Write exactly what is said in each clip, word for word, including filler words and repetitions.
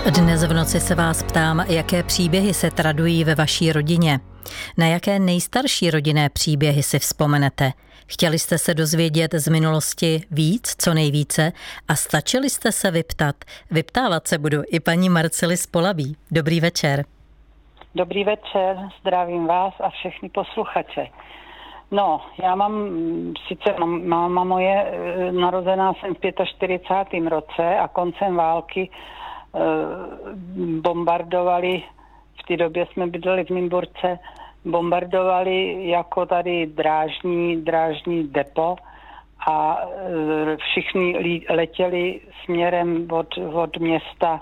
Dnes v noci se vás ptám, jaké příběhy se tradují ve vaší rodině. Na jaké nejstarší rodinné příběhy si vzpomenete? Chtěli jste se dozvědět z minulosti víc, co nejvíce, a stačili jste se vyptat? Vyptávat se budu i paní Marcely z Polabí. Dobrý večer. Dobrý večer, zdravím vás a všechny posluchače. No, já mám, sice máma moje, narozená jsem v čtyřicátém pátém roce a koncem války bombardovali, v té době jsme bydleli v Nymburce, bombardovali jako tady drážní, drážní depo a všichni letěli směrem od, od města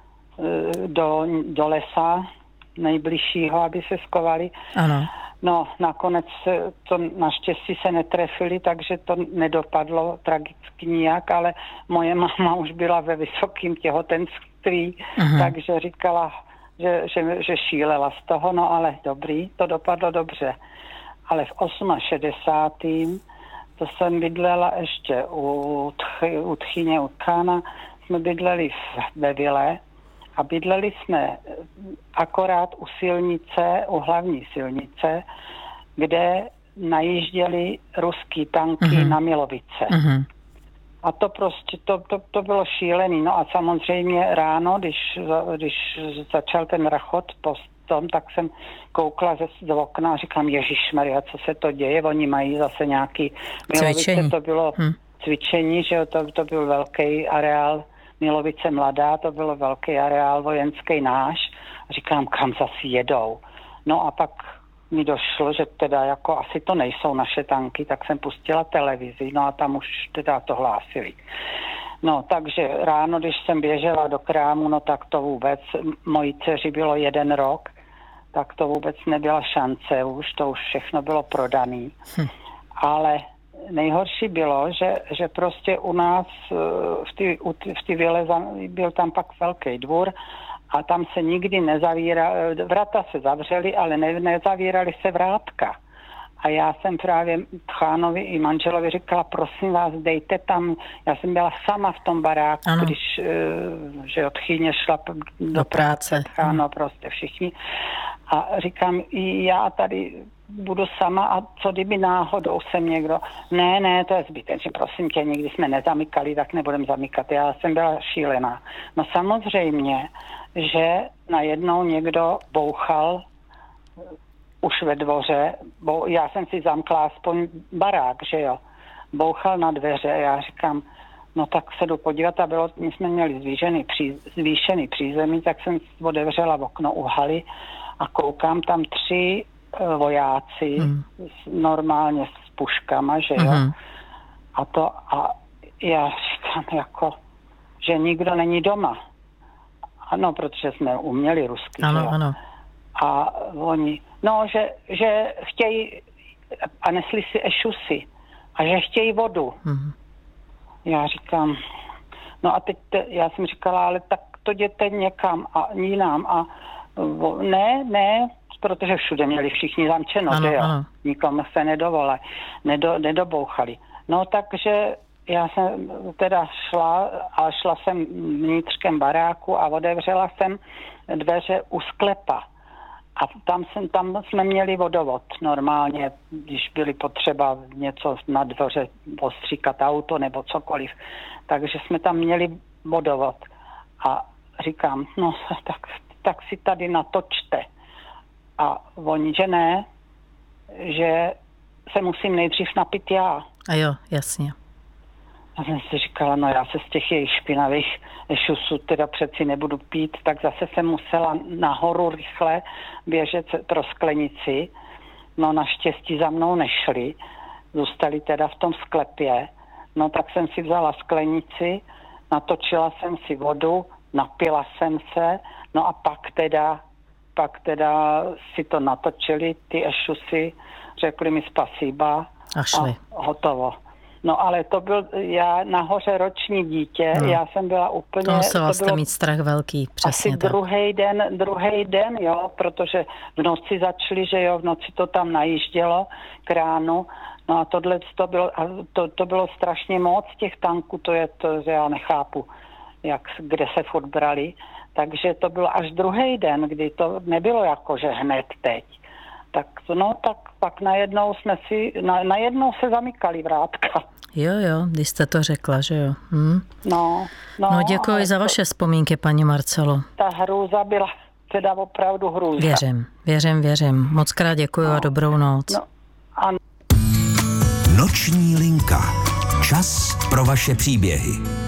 do, do lesa nejbližšího, aby se skovali. Ano. No, nakonec to naštěstí se netrefili, takže to nedopadlo tragicky nijak, ale moje máma už byla ve vysokém těhotenství, uh-huh. takže říkala, že, že, že šílela z toho, no ale dobrý, to dopadlo dobře. Ale v šedesátém osmém to jsem bydlela ještě u, tchy, u Tchyně, u Tchána, jsme bydleli ve vile a bydleli jsme akorát u silnice, u hlavní silnice, kde najížděli ruský tanky uh-huh. na Milovice. Uh-huh. A to prostě, to, to, to bylo šílený. No a samozřejmě ráno, když, když začal ten rachot po tom, tak jsem koukla ze, z okna a říkám, ježišmarja, co se to děje? Oni mají zase nějaký Milovice, cvičení. To bylo hmm. cvičení, že to, to byl velký areál Milovice Mladá, to byl velký areál vojenský náš. Říkám, kam zase jedou? No a pak mi došlo, že teda jako asi to nejsou naše tanky, tak jsem pustila televizi, no a tam už teda to hlásili. No, takže ráno, když jsem běžela do krámu, no tak to vůbec, mojí dceři bylo jeden rok, tak to vůbec nebyla šance, už to už všechno bylo prodaný. Hm. Ale nejhorší bylo, že, že prostě u nás v té vile byl tam pak velký dvůr a tam se nikdy nezavírali, vrata se zavřely, ale ne, nezavíraly se vrátka. A já jsem právě Tchánovi i manželovi říkala, prosím vás, dejte tam, já jsem byla sama v tom baráku, ano. když že od Tchyně šla do, do práce. Tcháno, prostě všichni. A říkám, i já tady budu sama a co kdyby náhodou sem někdo, ne, ne, to je zbytečné, prosím tě, nikdy jsme nezamykali, tak nebudem zamykat. Já jsem byla šílená. No samozřejmě, že najednou někdo bouchal už ve dvoře, bo já jsem si zamkla aspoň barák, že jo, bouchal na dveře a já říkám, no tak se jdu podívat a bylo, my jsme měli zvýšený, pří, zvýšený přízemí, tak jsem otevřela okno u haly a koukám tam tři uh, vojáci hmm. s, normálně s puškama, že jo, hmm. a to a já říkám jako, že nikdo není doma. Ano, protože jsme uměli rusky, ano, že jo. Ano. A oni, no, že, že chtějí, a nesli si ešusy, a že chtějí vodu. Mm. Já říkám, no a teď, te, já jsem říkala, ale tak to jděte někam a jinam a vo, ne, ne, protože všude měli všichni zamčeno, ano, že jo, ano. nikomu se nedovole, nedo, nedobouchali. No takže já jsem teda šla a šla jsem vnitřkem baráku a otevřela jsem dveře u sklepa. A tam, jsem, tam jsme měli vodovod normálně, když byly potřeba něco na dvoře ostříkat auto nebo cokoliv. Takže jsme tam měli vodovod. A říkám, no tak, tak si tady natočte. A oni, že ne, že se musím nejdřív napít já. A jo, jasně. A jsem si říkala, no já se z těch jejich špinavých šusů teda přeci nebudu pít, tak zase jsem musela nahoru rychle běžet pro sklenici. No naštěstí za mnou nešli, zůstali teda v tom sklepě. No tak jsem si vzala sklenici, natočila jsem si vodu, napila jsem se, no a pak teda, pak teda si to natočili, ty ešusy, řekli mi spasíba a šli. A hotovo. No ale to byl, já nahoře roční dítě, no. já jsem byla úplně... To musela to jste bylo mít strach velký, přesně asi tak. druhý den, druhý den, jo, protože v noci začali, že jo, v noci to tam najíždělo k ránu, no a tohle to bylo, a to, to bylo strašně moc těch tanků, to je to, že já nechápu. jak, kde se furt brali. Takže to bylo až druhý den, kdy to nebylo jako, že hned teď. Tak no, tak pak najednou jsme si, na, najednou se zamykali vrátka. Jo, jo, když jste to řekla, že jo. Hm? No, no, no děkuji za vaše vzpomínky, paní Marcelo. Ta hrůza byla teda opravdu hrůza. Věřím, věřím, věřím. Moc krát děkuji no. a dobrou noc. No, ano. Noční linka. Čas pro vaše příběhy.